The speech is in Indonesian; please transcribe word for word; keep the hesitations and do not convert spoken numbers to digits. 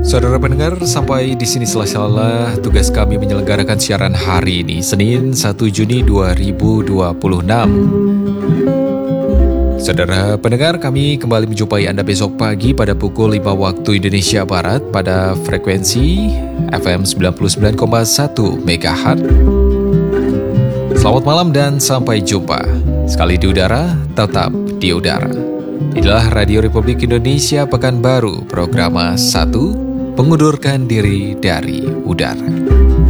Saudara pendengar, sampai di sini selesailah tugas kami menyelenggarakan siaran hari ini, Senin satu Juni dua ribu dua puluh enam. Saudara pendengar, kami kembali menjumpai Anda besok pagi pada pukul lima waktu Indonesia Barat pada frekuensi F M sembilan puluh sembilan koma satu megahertz. Selamat malam dan sampai jumpa. Sekali di udara, tetap di udara. Inilah Radio Republik Indonesia Pekanbaru, Programa satu, mengundurkan diri dari udara.